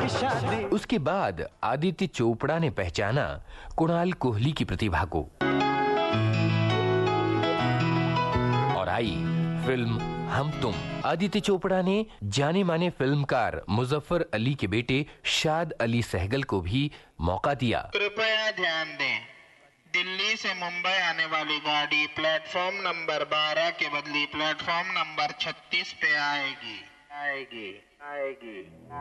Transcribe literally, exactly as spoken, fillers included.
शादी। उसके बाद आदित्य चोपड़ा ने पहचाना कुणाल कोहली की प्रतिभा को और आई फिल्म हम तुम। आदित्य चोपड़ा ने जाने माने फिल्मकार मुजफ्फर अली के बेटे शाद अली सहगल को भी मौका दिया। कृपया ध्यान दें, दिल्ली से मुंबई आने वाली गाड़ी प्लेटफॉर्म नंबर बारह के बदले प्लेटफॉर्म नंबर छत्तीस पे आएगी आएगी आएगी